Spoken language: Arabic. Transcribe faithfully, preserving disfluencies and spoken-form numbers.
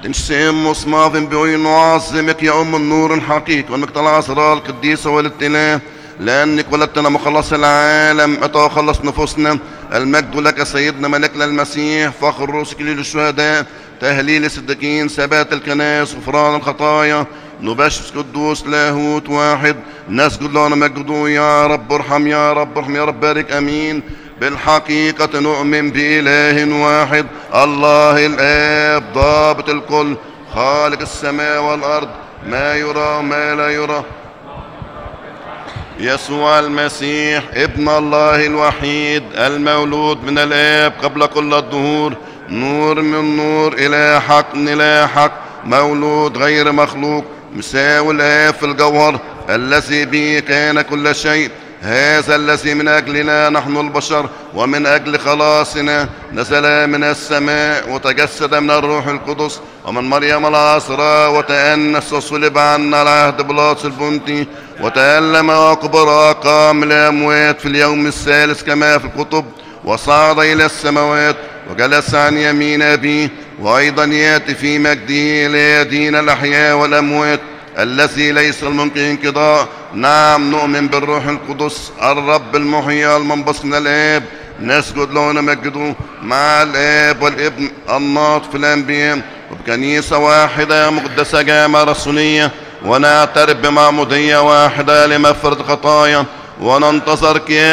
تنشم مصماف بوي نعظمك يا أم النور الحقيقي والمقتل الأسرار القديسة والابتلاء، لأنك ولدتنا مخلص العالم أتى خلص نفوسنا. المجد لك سيدنا ملكنا المسيح، فخر رؤوس كليل الشهداء، تهليل الصديقين، ثبات الكنائس، غفران الخطايا، نبشر قدوس لاهوت واحد، نسجد له ونمجده. يا رب ارحم، يا رب ارحم، يا رب بارك، امين. بالحقيقة نؤمن بإله واحد، الله الآب ضابط الكل، خالق السماء والأرض، ما يرى وما لا يرى، يسوع المسيح ابن الله الوحيد المولود من الآب قبل كل الدهور، نور من نور، إله حق من إله حق، مولود غير مخلوق، مساوي الآب في الجوهر، الذي به كان كل شيء. هذا الذي من أجلنا نحن البشر ومن أجل خلاصنا نزل من السماء وتجسد من الروح القدس ومن مريم العذراء وتأنس وصلب عنا العهد بلاطس البنطي وتألم وكبر وقام من الأموات في اليوم الثالث كما في الكتب، وصعد إلى السماوات وجلس عن يمين أبيه، وأيضا يأتي في مجده ليدين الأحياء والأموات، الذي ليس الممكن انقضاء. نعم نؤمن بالروح القدس الرب المحيي المنبثق من الآب، نسجد له ونمجده مع الآب والابن الناطق في الأنبياء، وبكنيسة واحدة مقدسة جامعة رسولية، ونعترف بمعمودية واحدة لمغفرة الخطايا، وننتظر قيامة